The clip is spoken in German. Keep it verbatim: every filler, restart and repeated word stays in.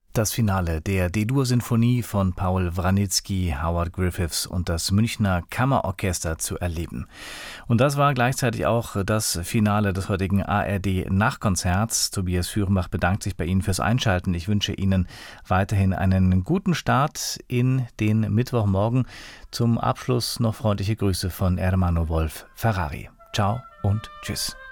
Das Finale der D-Dur-Sinfonie von Paul Wranitzky, Howard Griffiths und das Münchner Kammerorchester zu erleben. Und das war gleichzeitig auch das Finale des heutigen A R D-Nachkonzerts. Tobias Führenbach bedankt sich bei Ihnen fürs Einschalten. Ich wünsche Ihnen weiterhin einen guten Start in den Mittwochmorgen. Zum Abschluss noch freundliche Grüße von Ermanno Wolf Ferrari. Ciao und tschüss.